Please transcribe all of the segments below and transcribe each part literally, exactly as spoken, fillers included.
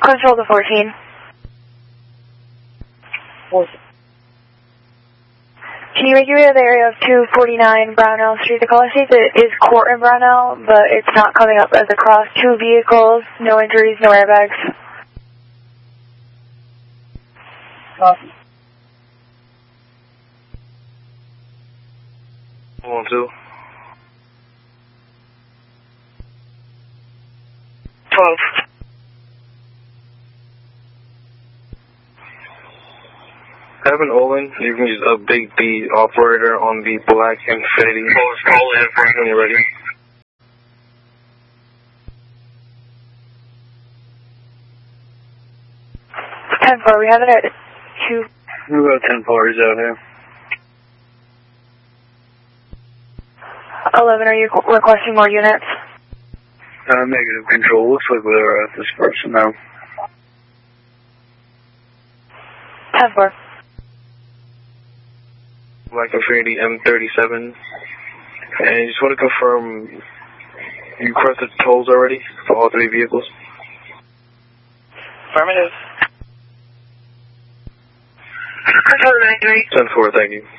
Control to fourteen. fourteen. Can you make your way to the area of two forty-nine Brownell Street? The caller states it is Court in Brownell, but it's not coming up as a cross. Two vehicles, no injuries, no airbags. Copy. One, two. twelve. Evan Olin, you can use a Big B operator on the black Infiniti. Call in for when you're ready. ten four, we have it at two. We've got ten parties out here. eleven, are you requesting more units? Uh, negative control. Looks like we're at this person now. ten four. Black Infiniti M thirty-seven. And you just want to confirm you requested tolls already for all three vehicles? Affirmative. Control to ninety-three. ten four, thank you.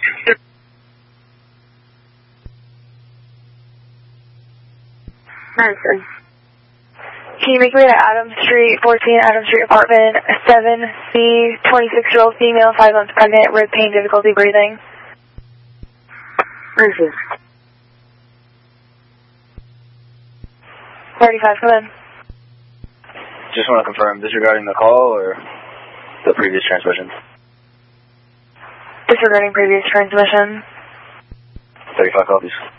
ninety-three. Can you make me to Adams Street, fourteen Adams Street, apartment seven C, twenty-six-year-old female, five months pregnant, rib pain, difficulty breathing? Racist. thirty-five, come in. Just want to confirm, disregarding the call or the previous transmission? Disregarding previous transmission. thirty-five copies.